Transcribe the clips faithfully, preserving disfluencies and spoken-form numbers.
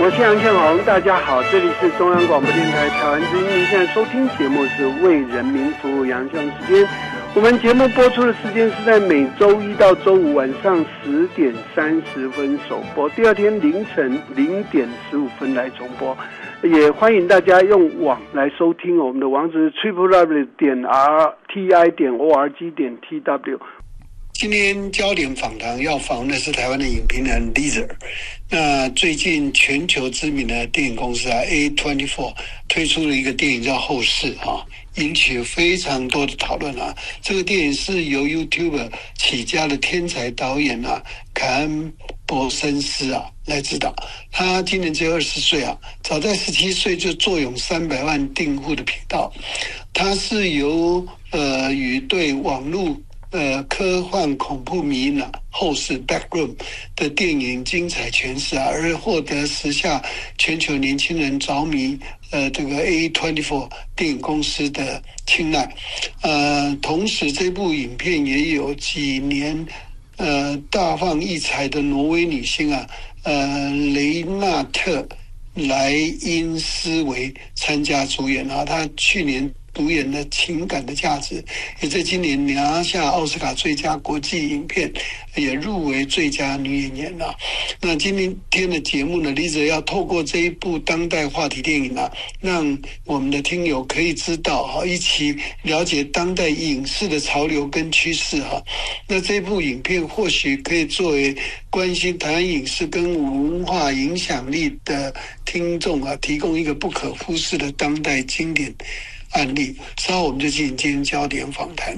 我是杨宪宏，大家好，这里是中央广播电台台湾之音，您现在收听节目是为人民服务杨宪宏时间。我们节目播出的时间是在每周一到周五晚上十点三十分首播，第二天凌晨零点十五分来重播。也欢迎大家用网来收听，我们的网址是 triple w 点 r t i 点 o r g 点 t w。今天焦点访谈要访的是台湾的影评人 Lisa。那最近全球知名的电影公司啊 A 二十四 推出了一个电影叫《后世》啊，引起了非常多的讨论啊。这个电影是由 YouTuber 起家的天才导演啊凯恩伯森斯啊来指导。他今年只有二十岁啊，早在十七岁就坐拥三百万订户的频道。他是由呃与对网络呃，科幻恐怖迷呢后世 Backroom 的电影精彩诠释啊，而获得时下全球年轻人着迷呃这个 A 二十四 电影公司的青睐。呃，同时这部影片也有几年呃大放异彩的挪威女星啊，呃雷纳特莱因斯维参加主演啊，她去年主演的情感的价值，也在今年拿下奥斯卡最佳国际影片，也入围最佳女演员啊。那今天的节目呢 ，Lisa 要透过这一部当代话题电影啊，让我们的听友可以知道哈，一起了解当代影视的潮流跟趋势哈。那这部影片或许可以作为关心台湾影视跟文化影响力的听众啊，提供一个不可忽视的当代经典案例。稍后我们就进行今天焦点访谈。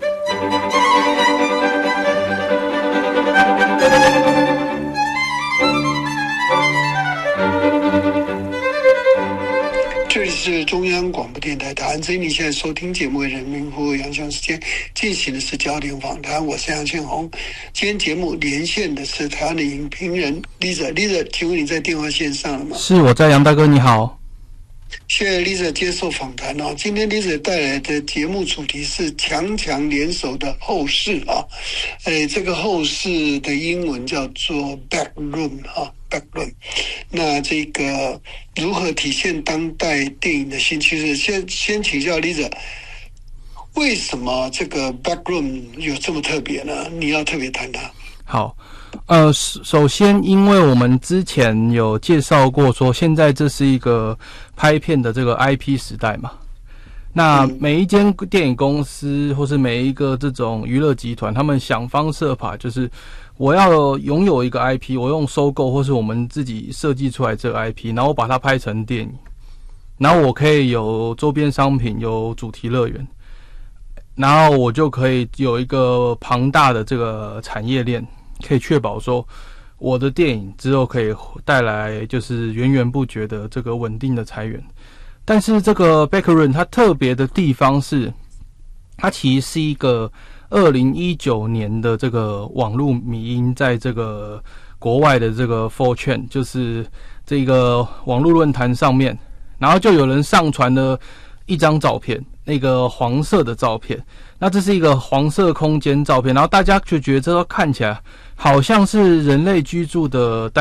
这里是中央广播电台台湾之音，你现在收听节目为人民服务杨宪时间进行的是焦点访谈，我是杨宪宏。今天节目连线的是台湾的影评人 Lisa。 Lisa， 请问你在电话线上了吗？ 是，我在，杨大哥你好。 谢谢 Lisa 接受访谈哦。今天 Lisa 带来的节目主题是强强联手的后世啊，哎，这个后世的英文叫做 Backroom 啊 ，Backroom。那这个如何体现当代电影的新趋势？先先请教 Lisa， 为什么这个 Backroom 有这么特别呢？你要特别谈它。 好。呃，首先，因为我们之前有介绍过说，现在这是一个拍片的这个 I P 时代嘛。那每一间电影公司或是每一个这种娱乐集团，他们想方设法，就是我要拥有一个 I P， 我用收购或是我们自己设计出来这个 I P， 然后我把它拍成电影，然后我可以有周边商品，有主题乐园，然后我就可以有一个庞大的这个产业链。可以确保说我的电影之后可以带来就是源源不绝的这个稳定的财源。但是这个 Backroom 它特别的地方是，它其实是一个二零一九年的这个网络迷因，在这个国外的这个 four chan 就是这个网络论坛上面，然后就有人上传了一张照片，那个黄色的照片，那这是一个黄色空间照片，然后大家就觉得这看起来好像是人类居住的